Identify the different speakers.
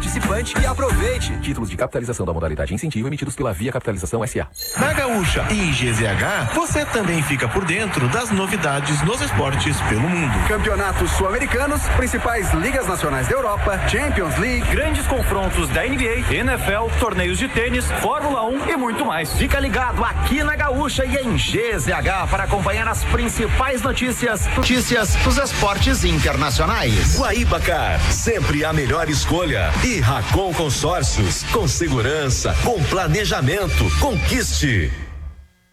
Speaker 1: participante e aproveite. Títulos de capitalização da modalidade incentivo emitidos pela Via Capitalização S.A.
Speaker 2: Na Gaúcha e em GZH, você também fica por dentro das novidades nos esportes pelo mundo.
Speaker 3: Campeonatos sul-americanos, principais ligas nacionais da Europa, Champions League,
Speaker 4: grandes confrontos da NBA, NFL, torneios de tênis, Fórmula 1 e muito mais.
Speaker 5: Fica ligado aqui na Gaúcha e em GZH para acompanhar as principais notícias dos esportes internacionais.
Speaker 6: Guaíbacar, sempre a melhor escolha. E Racon Consórcios, com segurança, com planejamento. Conquiste.